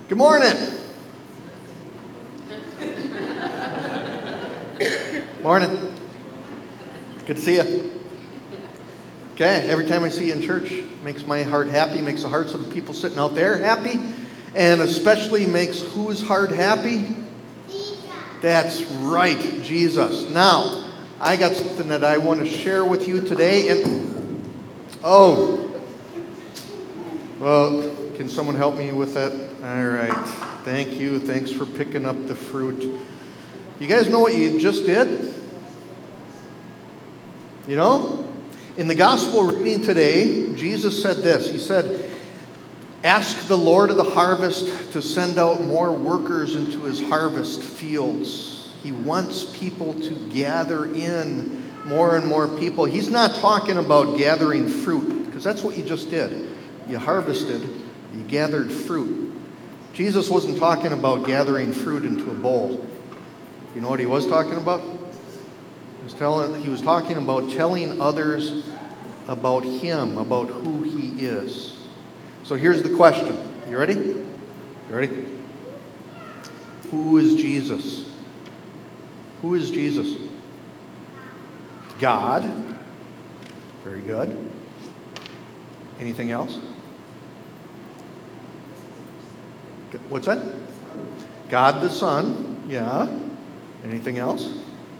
Good morning. Morning. Good to see you. Okay, every time I see you in church, makes my heart happy, makes the hearts of the people sitting out there happy, and especially makes whose heart happy? That's right, Jesus. Now, I got something that I want to share with you today, and well, can someone help me with that? All right, thank you. Thanks for picking up the fruit. You guys know what you just did? You know? In the gospel reading today, Jesus said this. He said, "Ask the Lord of the harvest to send out more workers into his harvest fields." He wants people to gather in more and more people. He's not talking about gathering fruit, because that's what you just did. You harvested, you gathered fruit. Jesus wasn't talking about gathering fruit into a bowl. You know what he was talking about? He was talking about telling others about him, about who he is. So here's the question. You ready? You ready? Who is Jesus? Who is Jesus? God. Very good. Anything else? What's that? God the Son. Yeah. Anything else?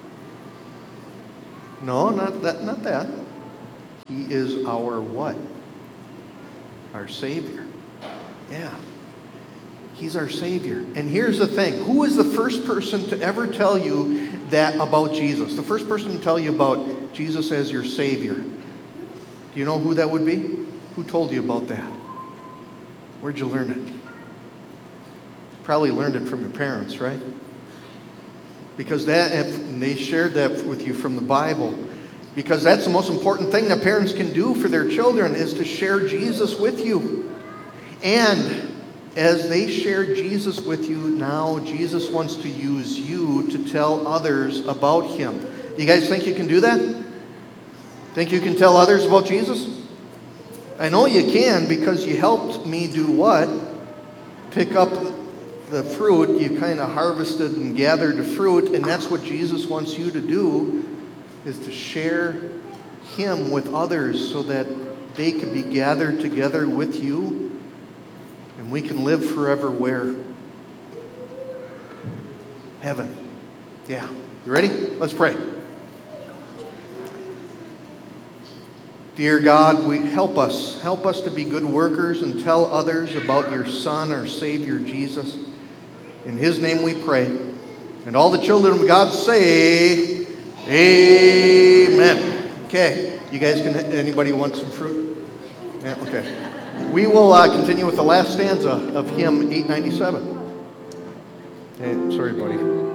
No, not that. He is our what? Our Savior. Yeah. He's our Savior. And here's the thing. Who is the first person to ever tell you that about Jesus? The first person to tell you about Jesus as your Savior. Do you know who that would be? Who told you about that? Where'd you learn it? Probably learned it from your parents, right? Because they shared that with you from the Bible. Because that's the most important thing that parents can do for their children, is to share Jesus with you. And as they share Jesus with you, now Jesus wants to use you to tell others about him. You guys think you can do that? Think you can tell others about Jesus? I know you can, because you helped me do what? Pick up the fruit. You kind of harvested and gathered the fruit, and that's what Jesus wants you to do, is to share him with others so that they can be gathered together with you, and we can live forever where? Heaven. Yeah. You ready? Let's pray. Dear God, help us to be good workers and tell others about your Son, our Savior, Jesus. In his name we pray. And all the children of God say, amen. Okay. You guys anybody want some fruit? Yeah, okay. We will continue with the last stanza of hymn 897. Hey, sorry, buddy.